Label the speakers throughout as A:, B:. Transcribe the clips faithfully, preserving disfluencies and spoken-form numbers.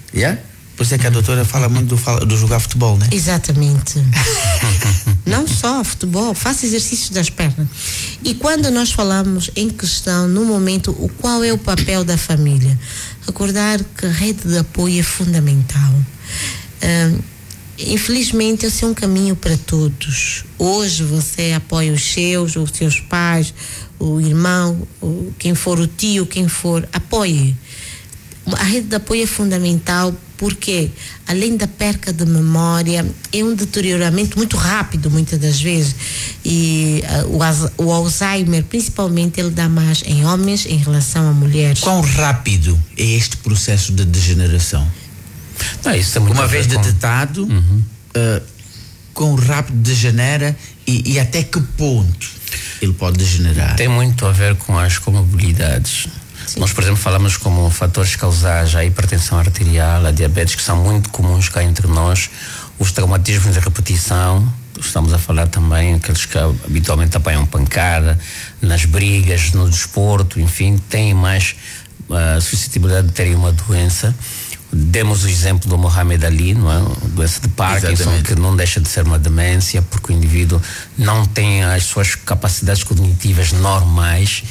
A: Yeah? Por isso é que a doutora fala muito do, do jogar futebol, né?
B: Exatamente. Não só futebol, faça exercícios das pernas. E quando nós falamos em questão, no momento, o qual é o papel da família? Recordar que a rede de apoio é fundamental. Um, infelizmente, esse é um caminho para todos. Hoje você apoia os seus, os seus pais, o irmão, o, quem for o tio, quem for, apoie. A rede de apoio é fundamental porque, além da perca de memória, é um deterioramento muito rápido, muitas das vezes. E uh, o, o Alzheimer, principalmente, ele dá mais em homens em relação a mulheres.
A: Quão rápido é este processo de degeneração?
C: Não, isso é muito
A: Uma vez
C: com...
A: detectado, uhum. uh, quão rápido degenera e, e até que ponto ele pode degenerar?
C: Tem muito a ver com as comorbilidades. Sim. Nós, por exemplo, falamos como fatores causais a hipertensão arterial, a diabetes, que são muito comuns cá entre nós, os traumatismos de repetição, estamos a falar também aqueles que habitualmente apanham pancada, nas brigas, no desporto, enfim, têm mais uh, suscetibilidade de terem uma doença. Demos o exemplo do Muhammad Ali, não é? Doença de Parkinson. Exatamente. Que não deixa de ser uma demência, porque o indivíduo não tem as suas capacidades cognitivas normais.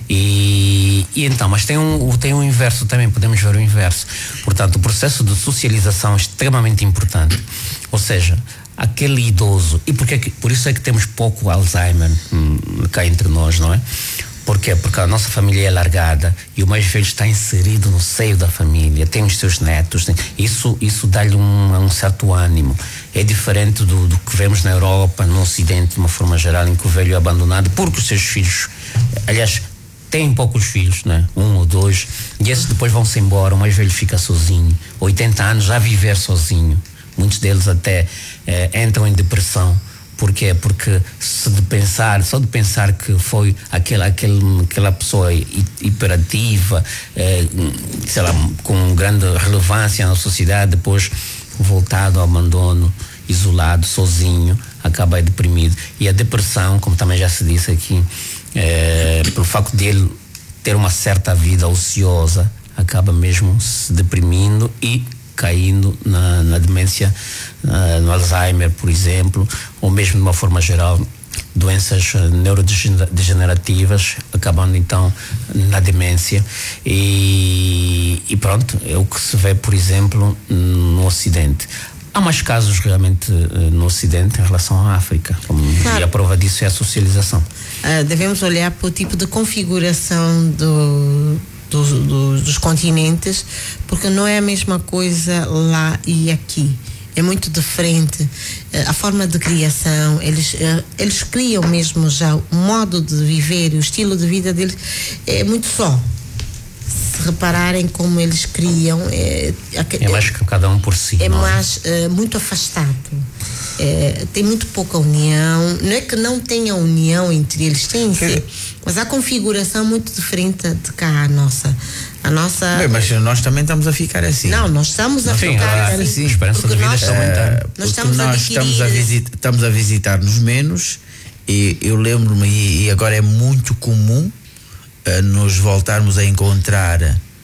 C: E, e então, mas tem um, tem um inverso também, podemos ver o inverso. Portanto, o processo de socialização é extremamente importante. Ou seja, aquele idoso, e porque, por isso é que temos pouco Alzheimer hum, cá entre nós, não é? Por quê? Porque a nossa família é alargada e o mais velho está inserido no seio da família, tem os seus netos, tem, isso, isso dá-lhe um, um certo ânimo. É diferente do, do que vemos na Europa, no Ocidente, de uma forma geral, em que o velho é abandonado porque os seus filhos, aliás, têm poucos filhos, né? Um ou dois, e esses depois vão-se embora, o mais velho fica sozinho, oitenta anos já a viver sozinho. Muitos deles até eh, entram em depressão. Por quê? Porque se de pensar, só de pensar que foi aquela, aquele, aquela pessoa hiperativa, eh, sei lá, com grande relevância na sociedade, depois voltado ao abandono, isolado, sozinho, acaba deprimido. E a depressão, como também já se disse aqui, eh, pelo facto de ele ter uma certa vida ociosa, acaba mesmo se deprimindo e caindo na, na demência, uh, no Alzheimer, por exemplo, ou mesmo de uma forma geral, doenças neurodegenerativas, acabando então na demência. E, e pronto, é o que se vê, por exemplo, no Ocidente. Há mais casos realmente uh, no Ocidente em relação à África, como, claro. E a prova disso é a socialização.
B: Uh, devemos olhar para o tipo de configuração do Dos, dos, dos continentes, porque não é a mesma coisa lá e aqui, é muito diferente. A forma de criação, eles, eles criam mesmo já o modo de viver, o estilo de vida deles é muito só. Se repararem como eles criam, é,
C: é mais que cada um por si.
B: É
C: não
B: mais
C: é?
B: É, muito afastado. É, tem muito pouca união. Não é que não tenha união entre eles, tem sim, mas a configuração é muito diferente de cá, a nossa. A nossa...
A: Bem, mas nós também estamos a ficar assim.
B: Não, nós estamos a
A: Sim,
B: ficar
A: assim.
B: assim.
A: A
C: esperança de vida está aumentando.
B: Uh, nós estamos,
A: nós
B: a
A: estamos, a visit, estamos a visitar-nos menos, e eu lembro-me, e, e agora é muito comum uh, nos voltarmos a encontrar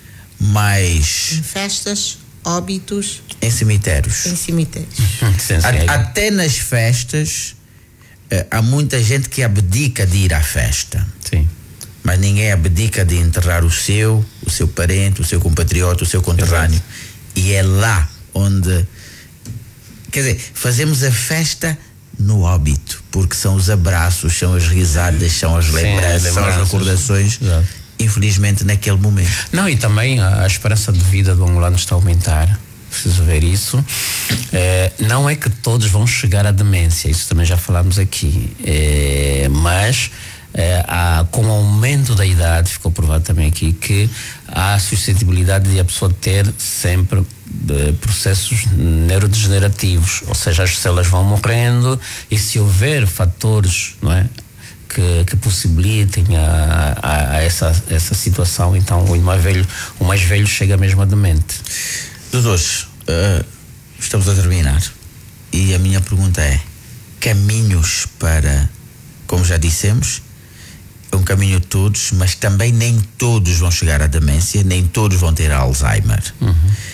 A: mais...
B: Em festas, óbitos.
A: Em cemitérios.
B: Em cemitérios.
A: a, até nas festas, uh, há muita gente que abdica de ir à festa.
C: Sim.
A: Mas ninguém abdica de enterrar o seu, o seu parente, o seu compatriota, o seu conterrâneo. Exato. E é lá onde, quer dizer, fazemos a festa no óbito, porque são os abraços, são as risadas, são as lembranças, Sim, são as recordações. Exato. Infelizmente naquele momento.
C: Não, e também a, a esperança de vida do angolano está a aumentar. Preciso ver isso. É, não é que todos vão chegar à demência, isso também já falámos aqui. É, mas É, há, com o aumento da idade, ficou provado também aqui que há a suscetibilidade de a pessoa ter sempre de, processos neurodegenerativos, ou seja, as células vão morrendo, e se houver fatores, não é, que, que possibilitem a, a, a essa, essa situação, então o mais velho, o mais velho chega mesmo a demente.
A: Doutores, uh, estamos a terminar e a minha pergunta é: caminhos para, como já dissemos, é um caminho de todos, mas também nem todos vão chegar à demência, nem todos vão ter Alzheimer. Uhum.